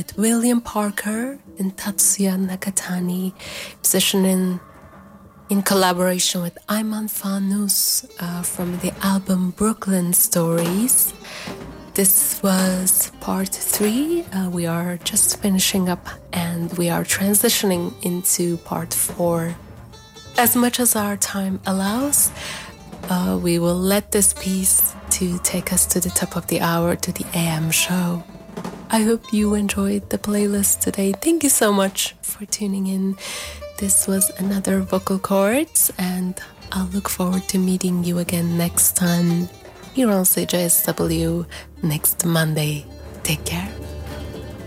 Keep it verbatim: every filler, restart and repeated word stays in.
with William Parker and Tatsuya Nakatani, musician in, in collaboration with Ayman Fanus uh, from the album Brooklyn Stories. This was part three. Uh, we are just finishing up and we are transitioning into part four. As much as our time allows, uh, we will let this piece to take us to the top of the hour, to the A M show. I hope you enjoyed the playlist today. Thank you so much for tuning in. This was another Vocal Chords, and I'll look forward to meeting you again next time here on C J S W next Monday. Take care.